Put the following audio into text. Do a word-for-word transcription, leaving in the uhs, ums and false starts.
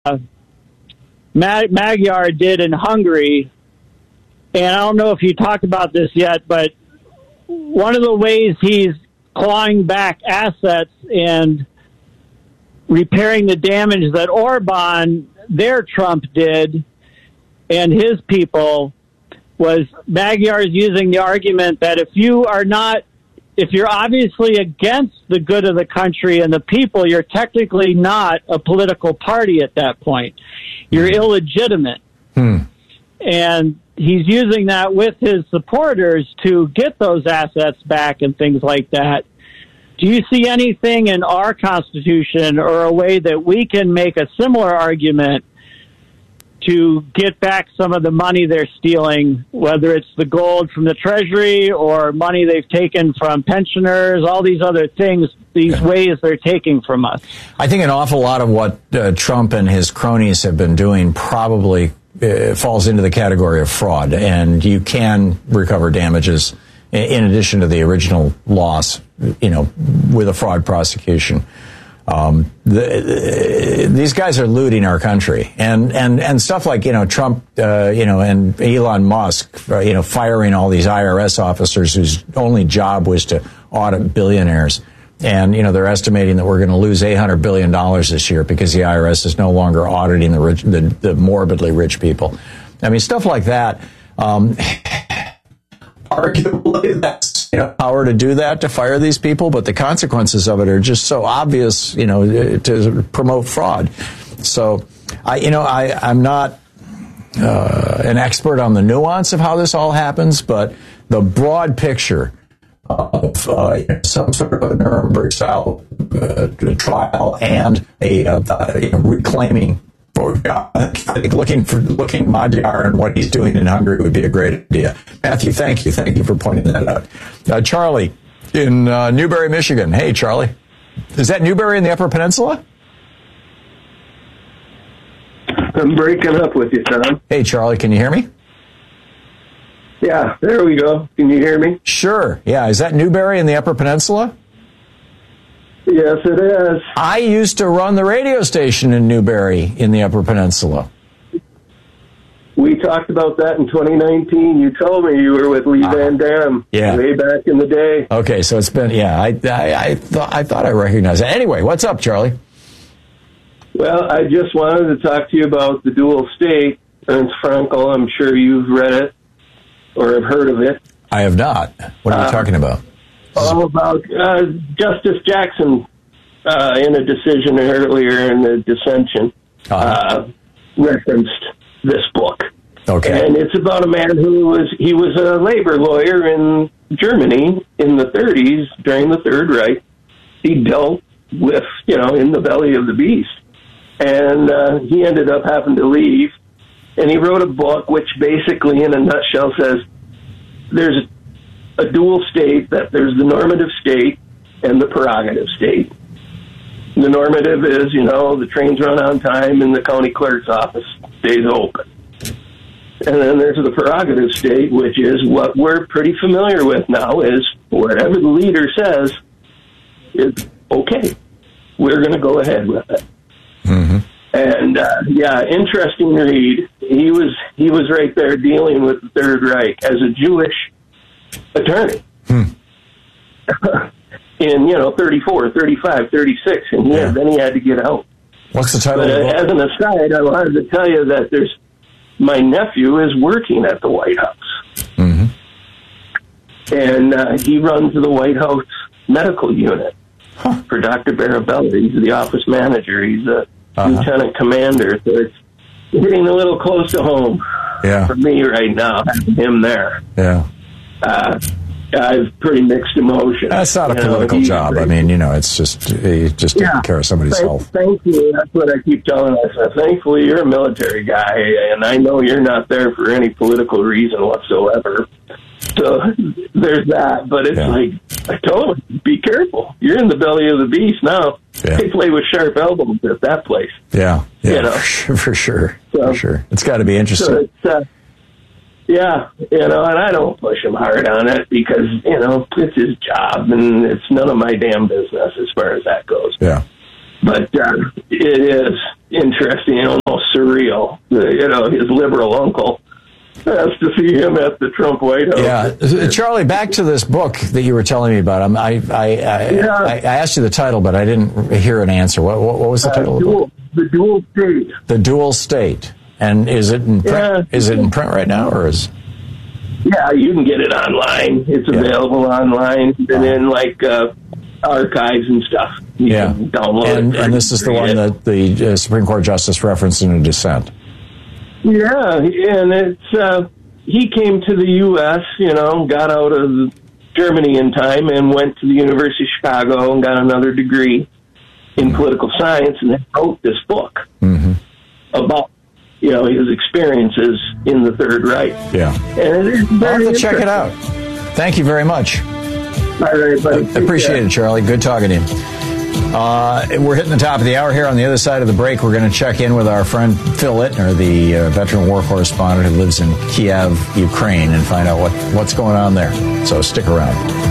Mag- Magyar did in Hungary, and I don't know if you talked about this yet, but one of the ways he's clawing back assets and repairing the damage that Orban, their Trump, did and his people was Magyar is using the argument that if you are not, if you're obviously against the good of the country and the people, you're technically not a political party at that point. You're illegitimate. Hmm. And he's using that with his supporters to get those assets back and things like that. Do you see anything in our Constitution or a way that we can make a similar argument to get back some of the money they're stealing, whether it's the gold from the Treasury or money they've taken from pensioners, all these other things, these yeah. ways they're taking from us? I think an awful lot of what uh, Trump and his cronies have been doing probably uh, falls into the category of fraud, and you can recover damages in addition to the original loss, you know, with a fraud prosecution. Um, the, these guys are looting our country, and, and, and stuff like, you know, Trump, uh, you know, and Elon Musk, uh, you know, firing all these I R S officers whose only job was to audit billionaires. And, you know, they're estimating that we're going to lose eight hundred billion dollars this year because the I R S is no longer auditing the rich, the, the morbidly rich people. I mean, stuff like that. Um, arguably, that's, you know, power to do that, to fire these people, but the consequences of it are just so obvious, you know, to promote fraud. So, I, you know, I, I'm not uh, an expert on the nuance of how this all happens, but the broad picture of uh, some sort of a Nuremberg style uh, trial and a uh, you know, reclaiming. I think looking for looking Magyar and what he's doing in Hungary would be a great idea. Matthew, thank you. Thank you for pointing that out. Uh, Charlie in uh, Newberry, Michigan. Hey, Charlie. Is that Newberry in the Upper Peninsula? I'm breaking up with you, Tom. Hey, Charlie, can you hear me? Yeah, there we go. Can you hear me? Sure. Yeah. Is that Newberry in the Upper Peninsula? Yes, it is. I used to run the radio station in Newberry in the Upper Peninsula. We talked about that in twenty nineteen. You told me you were with Lee uh, Van Dam yeah. way back in the day. Okay, so it's been, yeah, I I, I, th- I thought I recognized it. Anyway, what's up, Charlie? Well, I just wanted to talk to you about the dual state. Ernst Frankl, I'm sure you've read it or have heard of it. I have not. What are you uh, talking about? All about uh, Justice Jackson uh, in a decision earlier in the dissension uh-huh. uh, referenced this book. Okay. And it's about a man who was, he was a labor lawyer in Germany in the thirties during the Third Reich. He dealt with, you know, in the belly of the beast. And uh, he ended up having to leave. And he wrote a book which basically, in a nutshell, says there's a dual state, that there's the normative state and the prerogative state. The normative is, you know, the trains run on time and the county clerk's office stays open. And then there's the prerogative state, which is what we're pretty familiar with now, is whatever the leader says is okay. We're going to go ahead with it. Mm-hmm. And, uh, yeah, interesting read. He was, he was right there dealing with the Third Reich as a Jewish attorney hmm. in, you know, thirty-four, thirty-five, thirty-six, and he yeah. had, then he had to get out. What's the title but, of the book? As an aside, I wanted to tell you that there's my nephew is working at the White House. Mm-hmm. And uh, he runs the White House medical unit huh. for Doctor Barabella. He's the office manager. He's a uh-huh. lieutenant commander. So it's hitting a little close to home yeah. for me right now, having him there. Yeah. Uh, I have pretty mixed emotions. That's not a you political know, job. I mean, you know, it's just you just yeah. taking care of somebody's thank, health. Thank you. That's what I keep telling myself. Thankfully, you're a military guy, and I know you're not there for any political reason whatsoever. So there's that. But it's yeah. like, I told him, be careful. You're in the belly of the beast now. Yeah. They play with sharp elbows at that place. Yeah, yeah, you know? for sure. For sure. So, for sure. It's got to be interesting. So it's, uh, yeah, you know, and I don't push him hard on it because, you know, it's his job and it's none of my damn business as far as that goes. Yeah. But uh, it is interesting, almost surreal. You know, his liberal uncle has to see him at the Trump White House. Yeah, Charlie. Back to this book that you were telling me about. Um, I I I, yeah. I I asked you the title, but I didn't hear an answer. What what, what was the title? Uh, dual, of the, the Dual State. The Dual State. And is it in print? Yeah. Is it in print right now, or is? Yeah, you can get it online. It's yeah. available online, and oh. in like. Uh, archives and stuff. You yeah, can download and, it. And this is the one that the uh, Supreme Court Justice referenced in a dissent. Yeah, and it's uh, he came to the U S, you know, got out of Germany in time and went to the University of Chicago and got another degree in mm-hmm. political science, and then wrote this book mm-hmm. about, you know, his experiences in the Third Reich. Yeah, and it is very I'll have to check it out. Thank you very much. All right, buddy. I appreciate it, Charlie. Good talking to you. Uh, we're hitting the top of the hour here. On the other side of the break, we're going to check in with our friend Phil Ittner, the uh, veteran war correspondent who lives in Kiev, Ukraine, and find out what, what's going on there. So stick around.